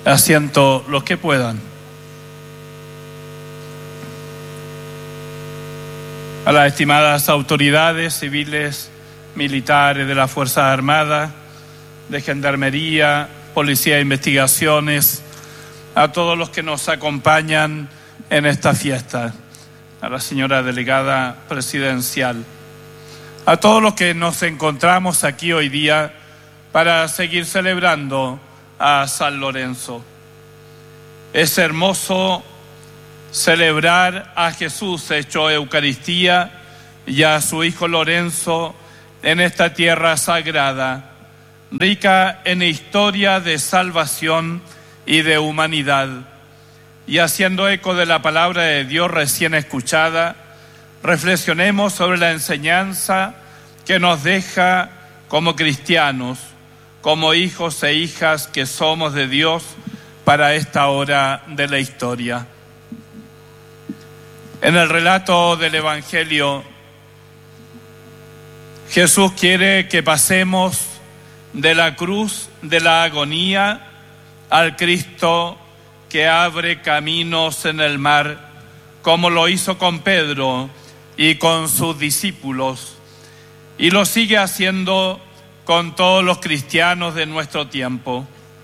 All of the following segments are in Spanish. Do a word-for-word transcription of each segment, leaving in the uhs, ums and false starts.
asiento los que puedan. A las estimadas autoridades civiles, militares de las Fuerzas Armadas, de Gendarmería, Policía de Investigaciones, a todos los que nos acompañan en esta fiesta, a la señora delegada presidencial, a todos los que nos encontramos aquí hoy día para seguir celebrando a San Lorenzo. Es hermoso celebrar a Jesús hecho Eucaristía y a su Hijo Lorenzo en esta tierra sagrada, rica en historia de salvación y de humanidad. Y haciendo eco de la palabra de Dios recién escuchada, reflexionemos sobre la enseñanza que nos deja como cristianos, como hijos e hijas que somos de Dios para esta hora de la historia. En el relato del Evangelio, Jesús quiere que pasemos de la cruz de la agonía al Cristo que abre caminos en el mar, como lo hizo con Pedro y con sus discípulos, y lo sigue haciendo con todos los cristianos de nuestro tiempo.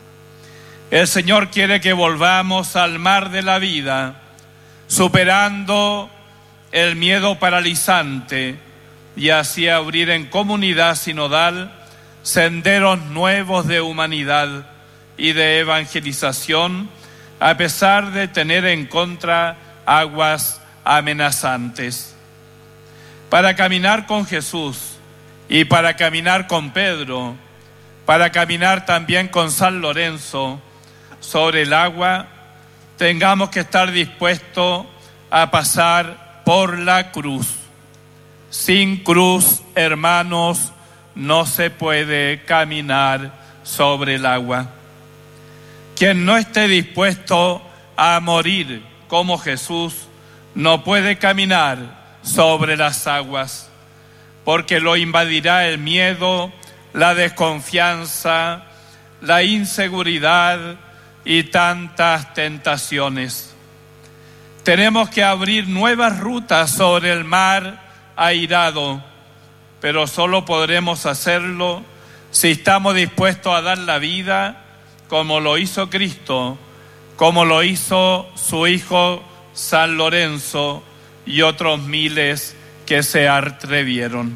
El Señor quiere que volvamos al mar de la vida, superando el miedo paralizante y así abrir en comunidad sinodal senderos nuevos de humanidad y de evangelización, a pesar de tener en contra aguas amenazantes. Para caminar con Jesús y para caminar con Pedro, para caminar también con San Lorenzo sobre el agua, tengamos que estar dispuestos a pasar por la cruz. Sin cruz, hermanos, no se puede caminar sobre el agua. Quien no esté dispuesto a morir como Jesús no puede caminar sobre las aguas, porque lo invadirá el miedo, la desconfianza, la inseguridad y tantas tentaciones. Tenemos que abrir nuevas rutas sobre el mar airado, pero solo podremos hacerlo si estamos dispuestos a dar la vida como lo hizo Cristo, como lo hizo su Hijo San Lorenzo y otros miles que se atrevieron.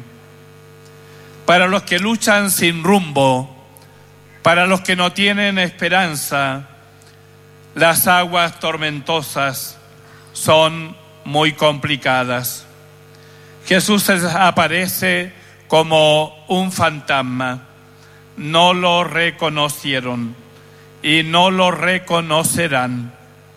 Para los que luchan sin rumbo, para los que no tienen esperanza, las aguas tormentosas son muy complicadas. Jesús aparece como un fantasma. No lo reconocieron y no lo reconocerán.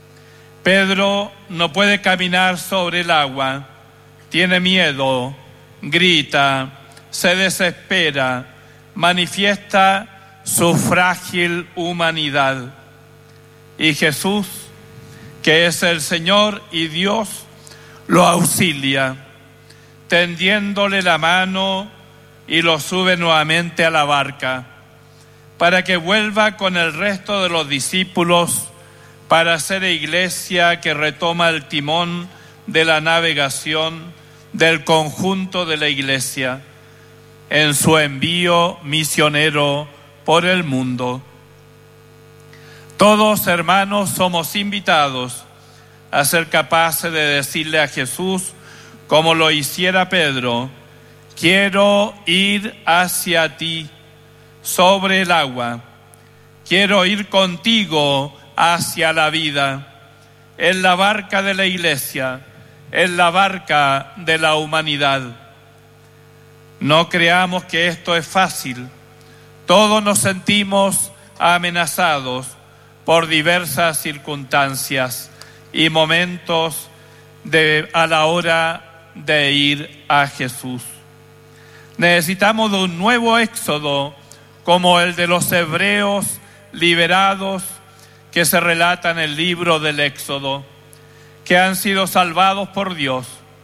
Pedro no puede caminar sobre el agua, tiene miedo, grita, se desespera, manifiesta su frágil humanidad. Y Jesús, que es el Señor y Dios, lo auxilia, tendiéndole la mano y lo sube nuevamente a la barca, para que vuelva con el resto de los discípulos para ser iglesia que retoma el timón de la navegación del conjunto de la iglesia en su envío misionero por el mundo. Todos, hermanos, somos invitados a ser capaces de decirle a Jesús, como lo hiciera Pedro: quiero ir hacia ti sobre el agua, quiero ir contigo hacia la vida, en la barca de la iglesia, en la barca de la humanidad. No creamos que esto es fácil. Todos nos sentimos amenazados por diversas circunstancias y momentos de, a la hora de ir a Jesús. Necesitamos de un nuevo éxodo como el de los hebreos liberados que se relata en el libro del Éxodo, que han sido salvados por Dios.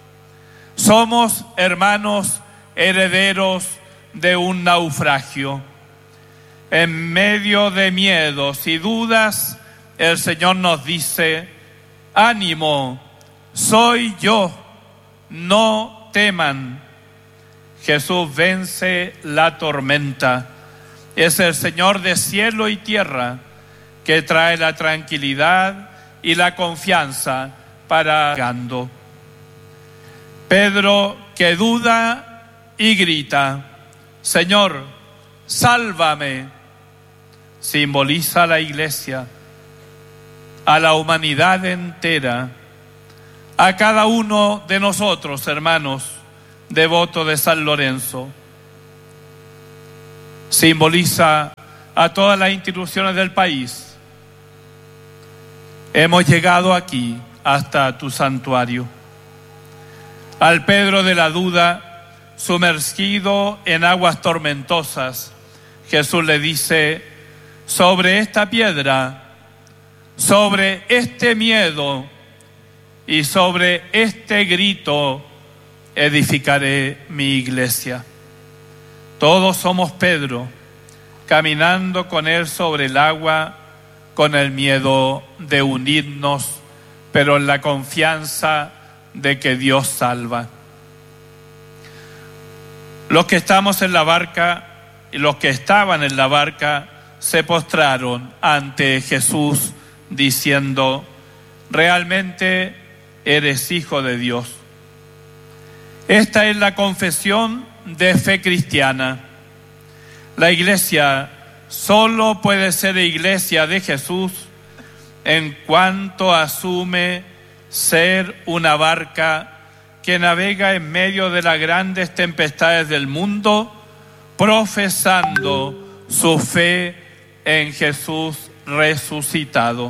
Somos, hermanos, herederos de un naufragio. En medio de miedos y dudas, el Señor nos dice: ánimo, soy yo, no teman. Jesús vence la tormenta. Es el Señor de cielo y tierra que trae la tranquilidad y la confianza para Gando. Pedro, que duda y grita: Señor, sálvame, simboliza a la Iglesia, a la humanidad entera, a cada uno de nosotros, hermanos, devotos de San Lorenzo. Simboliza a todas las instituciones del país. Hemos llegado aquí hasta tu santuario. Al Pedro de la duda, sumergido en aguas tormentosas, Jesús le dice: sobre esta piedra, sobre este miedo y sobre este grito edificaré mi iglesia. Todos somos Pedro, caminando con él sobre el agua, con el miedo de unirnos, pero en la confianza de que Dios salva. Los que estamos en la barca y los que estaban en la barca se postraron ante Jesús diciendo: realmente eres Hijo de Dios. Esta es la confesión de fe cristiana. La Iglesia solo puede ser Iglesia de Jesús en cuanto asume ser una barca que navega en medio de las grandes tempestades del mundo, profesando su fe en Jesús resucitado.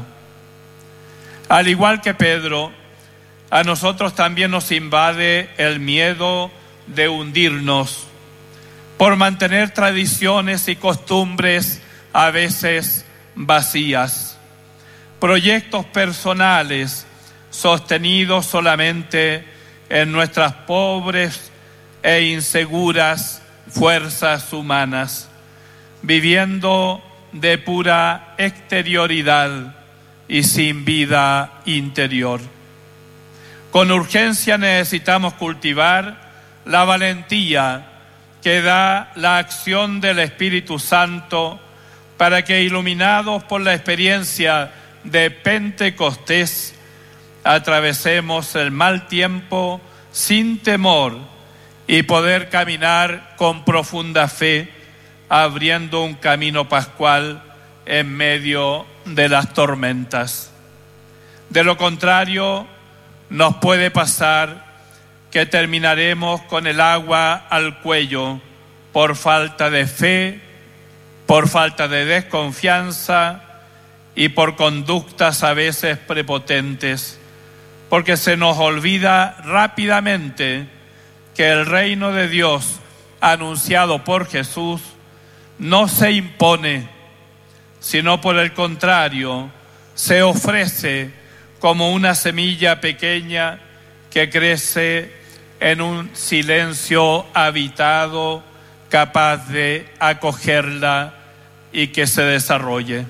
Al igual que Pedro, a nosotros también nos invade el miedo de hundirnos por mantener tradiciones y costumbres a veces vacías, proyectos personales sostenidos solamente en nuestras pobres e inseguras fuerzas humanas, viviendo de pura exterioridad y sin vida interior. Con urgencia necesitamos cultivar la valentía que da la acción del Espíritu Santo para que, iluminados por la experiencia de Pentecostés, atravesemos el mal tiempo sin temor y poder caminar con profunda fe, abriendo un camino pascual en medio de las tormentas. De lo contrario, nos puede pasar que terminaremos con el agua al cuello por falta de fe, por falta de desconfianza y por conductas a veces prepotentes, porque se nos olvida rápidamente que el reino de Dios anunciado por Jesús no se impone, sino por el contrario, se ofrece como una semilla pequeña que crece en un silencio habitado, capaz de acogerla y que se desarrolle.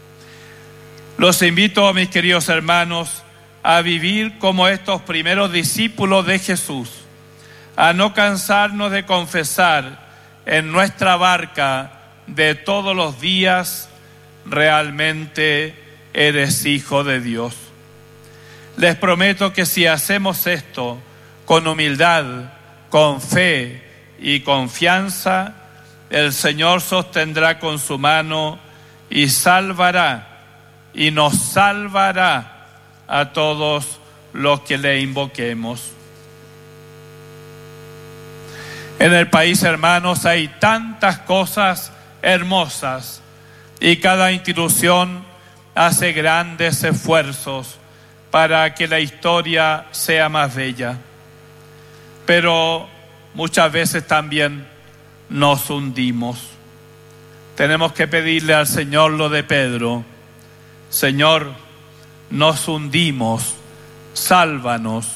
Los invito, mis queridos hermanos, a vivir como estos primeros discípulos de Jesús, a no cansarnos de confesar en nuestra barca de todos los días: realmente eres Hijo de Dios. Les prometo que si hacemos esto con humildad, con fe y confianza, el Señor sostendrá con su mano y salvará, y nos salvará a todos los que le invoquemos. En el país, hermanos, hay tantas cosas hermosas y cada institución hace grandes esfuerzos para que la historia sea más bella. Pero muchas veces también nos hundimos. Tenemos que pedirle al Señor lo de Pedro: Señor, nos hundimos, sálvanos.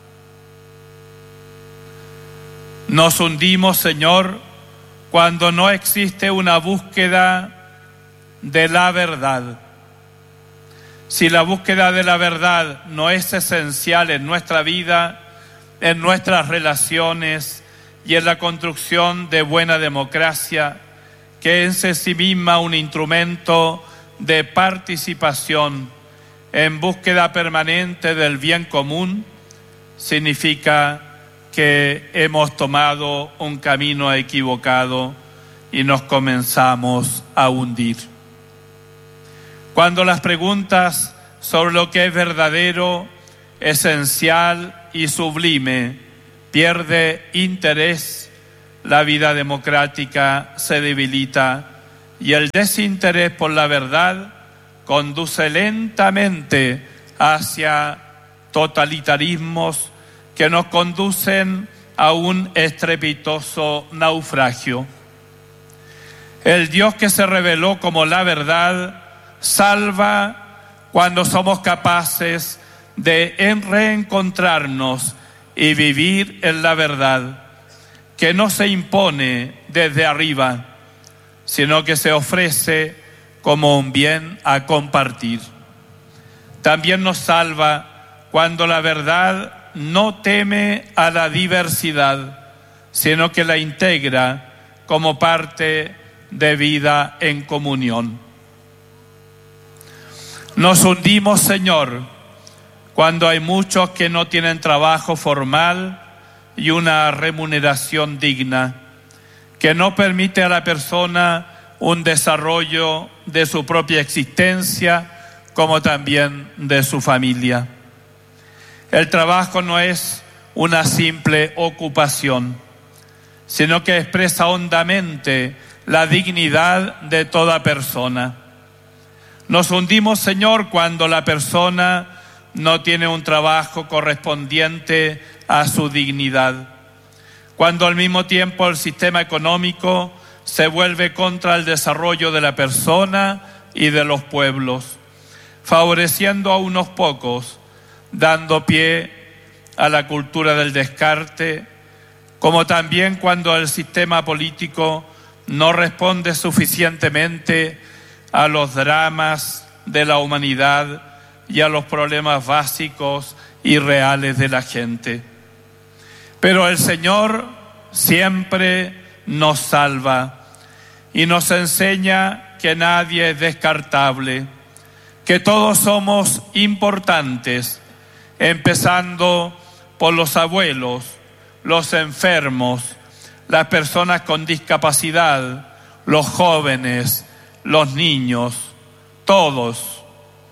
Nos hundimos, Señor, cuando no existe una búsqueda de la verdad. Si la búsqueda de la verdad no es esencial en nuestra vida, en nuestras relaciones y en la construcción de buena democracia, que es en sí misma un instrumento de participación en búsqueda permanente del bien común, significa que hemos tomado un camino equivocado y nos comenzamos a hundir. Cuando las preguntas sobre lo que es verdadero, esencial y sublime pierde interés, la vida democrática se debilita y el desinterés por la verdad conduce lentamente hacia totalitarismos que nos conducen a un estrepitoso naufragio. El Dios que se reveló como la verdad salva cuando somos capaces de reencontrarnos y vivir en la verdad, que no se impone desde arriba, sino que se ofrece como un bien a compartir. También nos salva cuando la verdad no teme a la diversidad, sino que la integra como parte de vida en comunión. Nos hundimos, Señor, cuando hay muchos que no tienen trabajo formal y una remuneración digna, que no permite a la persona un desarrollo de su propia existencia, como también de su familia. El trabajo no es una simple ocupación, sino que expresa hondamente la dignidad de toda persona. Nos hundimos, Señor, cuando la persona no tiene un trabajo correspondiente a su dignidad, cuando al mismo tiempo el sistema económico se vuelve contra el desarrollo de la persona y de los pueblos, favoreciendo a unos pocos, dando pie a la cultura del descarte, como también cuando el sistema político no responde suficientemente a los dramas de la humanidad y a los problemas básicos y reales de la gente. Pero el Señor siempre nos salva y nos enseña que nadie es descartable, que todos somos importantes, empezando por los abuelos, los enfermos, las personas con discapacidad, los jóvenes, los niños, todos.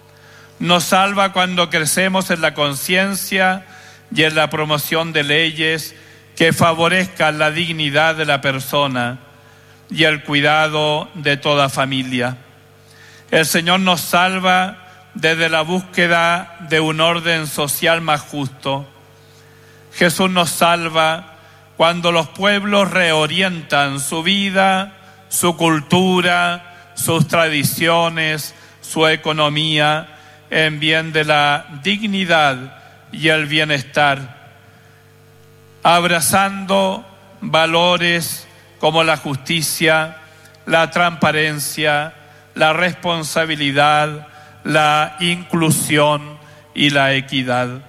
Nos salva cuando crecemos en la conciencia y en la promoción de leyes que favorezcan la dignidad de la persona y el cuidado de toda familia. El Señor nos salva desde la búsqueda de un orden social más justo. Jesús nos salva cuando los pueblos reorientan su vida, su cultura, sus tradiciones, su economía en bien de la dignidad y el bienestar, abrazando valores como la justicia, la transparencia, la responsabilidad, la inclusión y la equidad.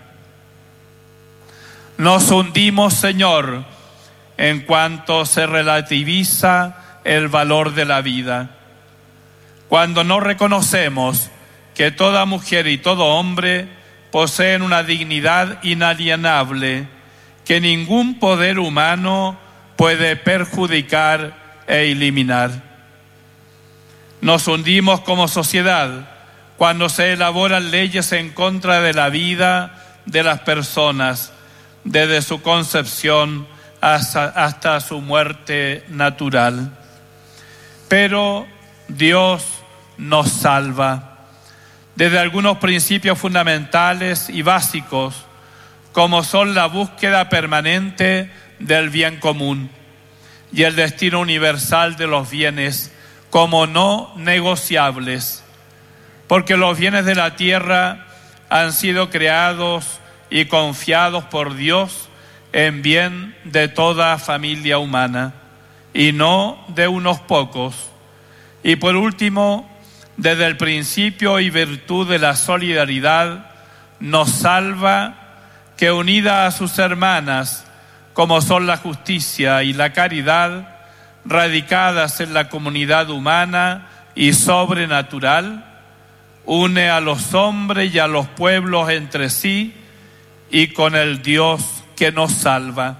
Nos hundimos, Señor, en cuanto se relativiza el valor de la vida, cuando no reconocemos que toda mujer y todo hombre poseen una dignidad inalienable que ningún poder humano puede perjudicar e eliminar. Nos hundimos como sociedad cuando se elaboran leyes en contra de la vida de las personas, desde su concepción hasta, hasta su muerte natural. Pero Dios nos salva desde algunos principios fundamentales y básicos, como son la búsqueda permanente del bien común y el destino universal de los bienes como no negociables, porque los bienes de la tierra han sido creados y confiados por Dios en bien de toda familia humana y no de unos pocos. Y por último, desde el principio y virtud de la solidaridad, nos salva, que unida a sus hermanas, como son la justicia y la caridad, radicadas en la comunidad humana y sobrenatural, une a los hombres y a los pueblos entre sí y con el Dios que nos salva.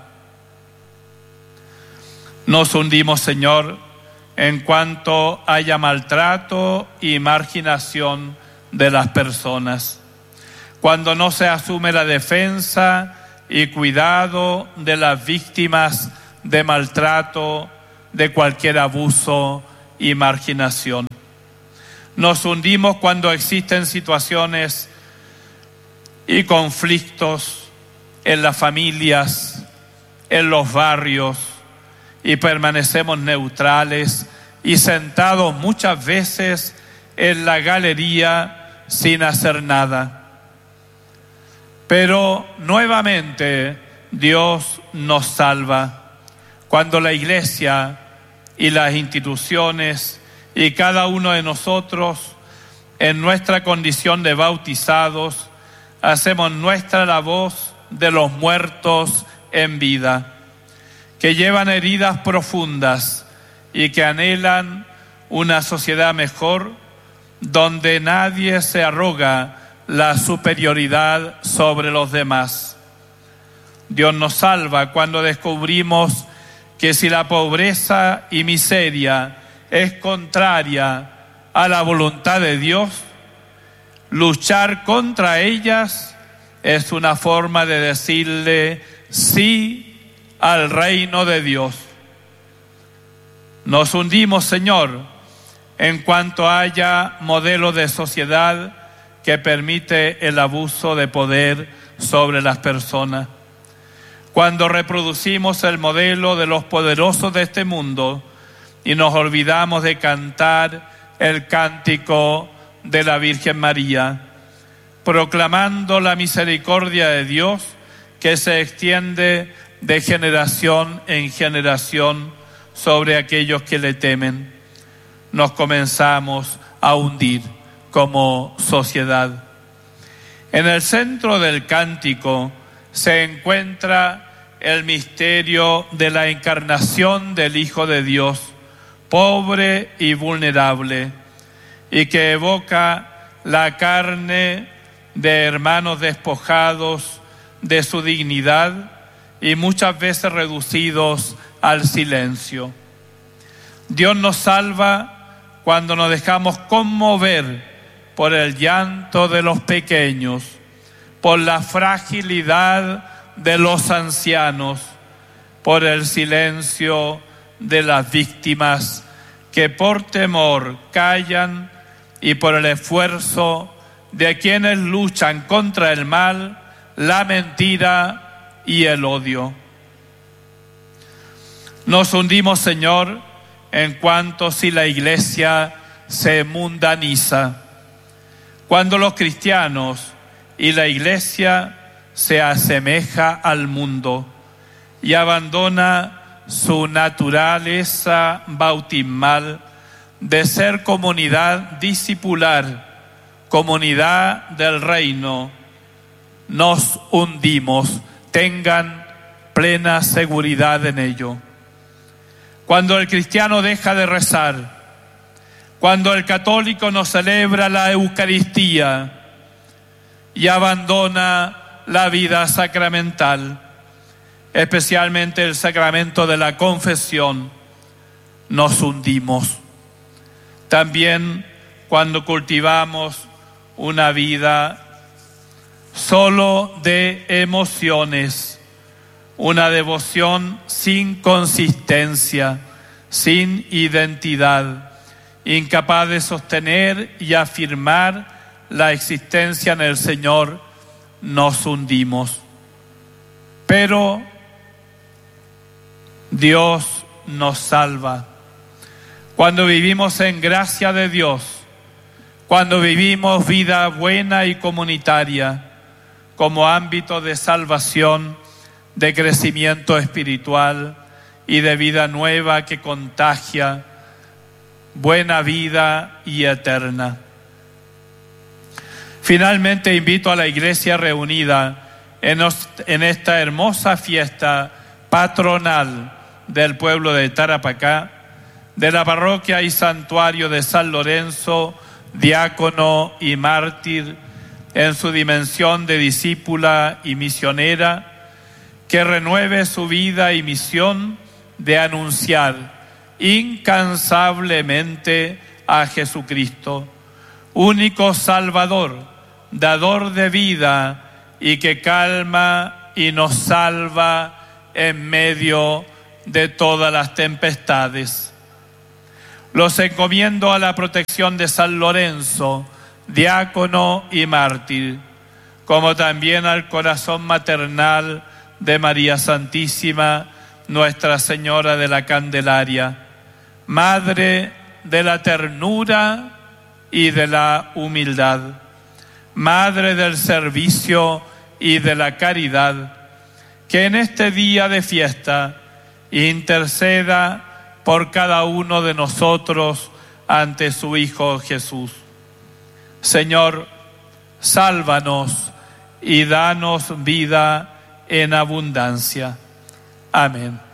Nos hundimos, Señor, en cuanto haya maltrato y marginación de las personas, cuando no se asume la defensa y cuidado de las víctimas de maltrato, de cualquier abuso y marginación. Nos hundimos cuando existen situaciones y conflictos en las familias, en los barrios, y permanecemos neutrales y sentados muchas veces en la galería sin hacer nada. Pero nuevamente Dios nos salva cuando la Iglesia y las instituciones y cada uno de nosotros, en nuestra condición de bautizados, hacemos nuestra la voz de los muertos en vida, que llevan heridas profundas y que anhelan una sociedad mejor, donde nadie se arroga la superioridad sobre los demás. Dios nos salva cuando descubrimos que si la pobreza y miseria es contraria a la voluntad de Dios, luchar contra ellas es una forma de decirle sí al reino de Dios. Nos hundimos, Señor, en cuanto haya modelo de sociedad que permite el abuso de poder sobre las personas. Cuando reproducimos el modelo de los poderosos de este mundo y nos olvidamos de cantar el cántico de la Virgen María, proclamando la misericordia de Dios que se extiende de generación en generación sobre aquellos que le temen, nos comenzamos a hundir como sociedad. En el centro del cántico se encuentra el misterio de la encarnación del Hijo de Dios, pobre y vulnerable, y que evoca la carne de hermanos despojados de su dignidad y muchas veces reducidos al silencio. Dios nos salva cuando nos dejamos conmover por el llanto de los pequeños, por la fragilidad de los ancianos, por el silencio de las víctimas que por temor callan y por el esfuerzo de quienes luchan contra el mal, la mentira y el odio. Nos hundimos, Señor, en cuanto si la Iglesia se mundaniza, cuando los cristianos y la Iglesia se asemeja al mundo y abandona su naturaleza bautismal de ser comunidad discipular, comunidad del reino. Nos hundimos, tengan plena seguridad en ello. Cuando el cristiano deja de rezar, cuando el católico no celebra la Eucaristía y abandona la vida sacramental, especialmente el sacramento de la confesión, nos hundimos. También cuando cultivamos una vida solo de emociones, una devoción sin consistencia, sin identidad, incapaz de sostener y afirmar la existencia en el Señor, nos hundimos. Pero Dios nos salva. Cuando vivimos en gracia de Dios, cuando vivimos vida buena y comunitaria como ámbito de salvación, de crecimiento espiritual y de vida nueva que contagia, buena vida y eterna. Finalmente invito a la Iglesia reunida en, nos, en esta hermosa fiesta patronal del pueblo de Tarapacá, de la parroquia y santuario de San Lorenzo, diácono y mártir, en su dimensión de discípula y misionera, que renueve su vida y misión de anunciar incansablemente a Jesucristo, único Salvador, dador de vida y que calma y nos salva en medio de todas las tempestades. Los encomiendo a la protección de San Lorenzo, diácono y mártir, como también al corazón maternal de María Santísima, Nuestra Señora de la Candelaria, Madre de la ternura y de la humildad, Madre del servicio y de la caridad, que en este día de fiesta interceda por cada uno de nosotros ante su Hijo Jesús. Señor, sálvanos y danos vida en abundancia. Amén.